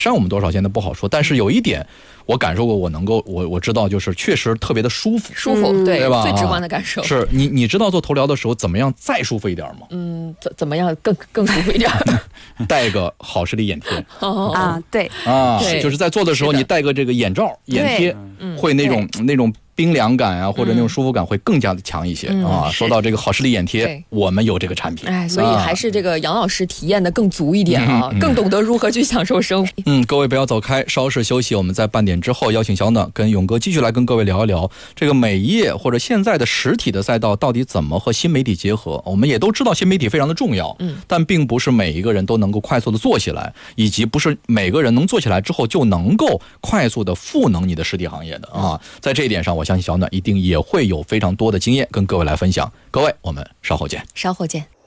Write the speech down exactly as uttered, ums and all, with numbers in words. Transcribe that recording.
伤我们多少现在不好说，但是有一点我感受过，我能够我我知道，就是确实特别的舒服， 舒服， 嗯、 对， 对吧？ 最直观的感受。 是你你知道做头疗的时候怎么样再舒服一点吗？ 嗯，怎怎么样更更舒服一点？ 戴个好视力眼贴哦啊，对啊，就是在做的时候你戴个这个眼罩眼贴，会那种那种。冰凉感啊，或者那种舒服感会更加的强一些、嗯、啊。说到这个好视力眼贴，我们有这个产品， 哎，所以还是这个杨老师体验的更足一点啊，嗯、更懂得如何去享受生活。 嗯，各位不要走开，稍事休息，我们在半点之后邀请小暖跟勇哥继续来跟各位聊一聊这个美业或者现在的实体的赛道到底怎么和新媒体结合。我们也都知道新媒体非常的重要，嗯，但并不是每一个人都能够快速的做起来，以及不是每个人能做起来之后就能够快速的赋能你的实体行业的啊。在这一点上，我相信小暖一定也会有非常多的经验跟各位来分享。各位，我们稍后见。 稍后见。